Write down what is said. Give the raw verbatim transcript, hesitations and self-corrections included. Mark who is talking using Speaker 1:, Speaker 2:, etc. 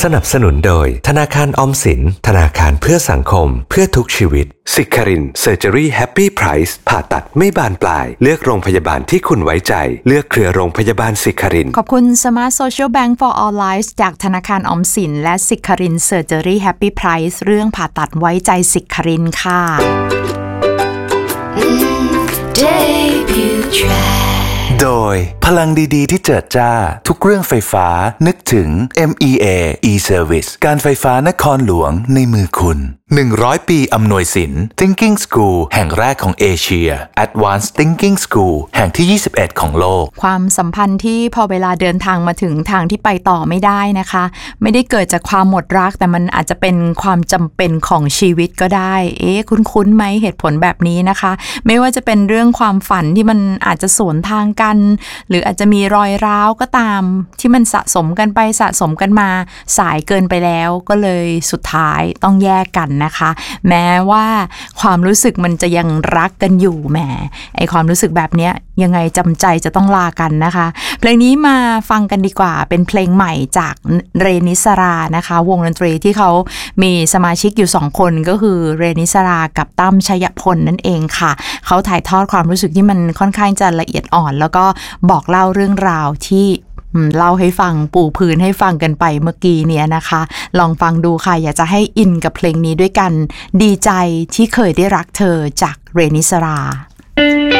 Speaker 1: สนับสนุนโดยธนาคารออมสินธนาคารเพื่อสังคมเพื่อทุกชีวิตสิคารินเซอร์เจอรี่แฮปปี้ไพรซ์ผ่าตัดไม่บานปลายเลือกโรงพยาบาลที่คุณไว้ใจเลือกเครือโรงพยาบาลสิคาริน
Speaker 2: ขอบคุณ Smart Social Bank for All Lives จากธนาคารออมสินและสิคารินเซอร์เจอรี่แฮปปี้ไพรซ์เรื่องผ่าตัดไว้ใจสิคารินค่ะ
Speaker 3: โดยพลังดีๆที่เจิดจ้าทุกเรื่องไฟฟ้านึกถึง เอ็ม อี เอ e-Service การไฟฟ้านครหลวงในมือคุณหนึ่งร้อยปีอำนวยสิน Thinking School แห่งแรกของเอเชีย Advanced Thinking School แห่งที่ยี่สิบเอ็ดของโลก
Speaker 2: ความสัมพันธ์ที่พอเวลาเดินทางมาถึงทางที่ไปต่อไม่ได้นะคะไม่ได้เกิดจากความหมดรักแต่มันอาจจะเป็นความจำเป็นของชีวิตก็ได้เอ๊ะคุ้นๆไหมเหตุผลแบบนี้นะคะไม่ว่าจะเป็นเรื่องความฝันที่มันอาจจะสวนทางกันหรืออาจจะมีรอยร้าวก็ตามที่มันสะสมกันไปสะสมกันมาสายเกินไปแล้วก็เลยสุดท้ายต้องแยกกันนะคะแม้ว่าความรู้สึกมันจะยังรักกันอยู่แหมไอความรู้สึกแบบนี้ยังไงจำใจจะต้องลากันนะคะเพลงนี้มาฟังกันดีกว่าเป็นเพลงใหม่จากเรนิสรานะคะวงดนตรีที่เขามีสมาชิกอยู่สองคนก็คือเรนิสรากับตั้มชัยพลนั่นเองค่ะเขาถ่ายทอดความรู้สึกที่มันค่อนข้างจะละเอียดอ่อนแล้วก็บอกเล่าเรื่องราวที่เล่าให้ฟังปูพื้นให้ฟังกันไปเมื่อกี้เนี่ยนะคะลองฟังดูค่ะอยากจะให้อินกับเพลงนี้ด้วยกันดีใจที่เคยได้รักเธอจากเรนิสรา